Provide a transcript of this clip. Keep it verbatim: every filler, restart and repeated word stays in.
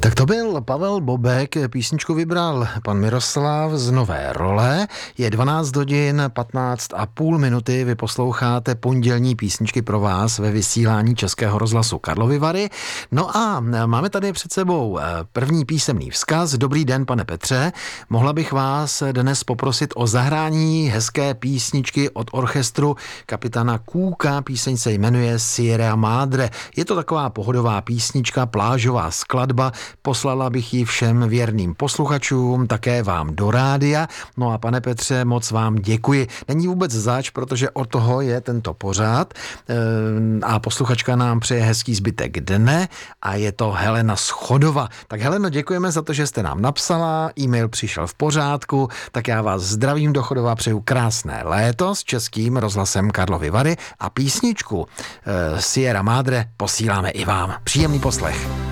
Tak to byl Pavel Bobek, písničku vybral pan Miroslav z Nové Role. Je dvanáct hodin patnáct a půl minuty, vy posloucháte pondělní písničky pro vás ve vysílání Českého rozhlasu Karlovy Vary. No a máme tady před sebou první písemný vzkaz. Dobrý den, pane Petře, mohla bych vás dnes poprosit o zahrání hezké písničky od orchestru kapitána Kůka. Píseň se jmenuje Sierra Madre. Je to taková pohodová písnička, plážová skladba. Poslala bych ji všem věrným posluchačům, také vám do rádia. No a pane Petře, moc vám děkuji. Není vůbec zač, protože od toho je tento pořad a posluchačka nám přeje hezký zbytek dne a je to Helena z Chodova. Tak Heleno, děkujeme za to, že jste nám napsala, e-mail přišel v pořádku, tak já vás zdravím do Chodova, přeju krásné léto s Českým rozhlasem Karlovy Vary a písničku Sierra Madre posíláme i vám. Příjemný poslech.